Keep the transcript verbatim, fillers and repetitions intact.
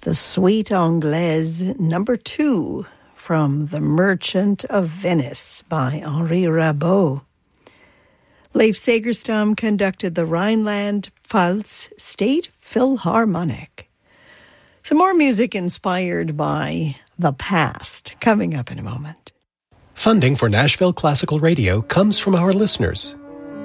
The Suite Anglaise, number two, from The Merchant of Venice by Henri Rabault. Leif Segerstam conducted the Rhineland-Pfalz State Philharmonic. Some more music inspired by the past, coming up in a moment. Funding for Nashville Classical Radio comes from our listeners